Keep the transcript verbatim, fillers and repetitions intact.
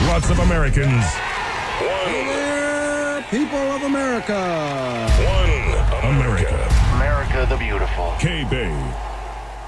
lots of Americans. Hey there, people of America. One America. America the Beautiful. K-Bay.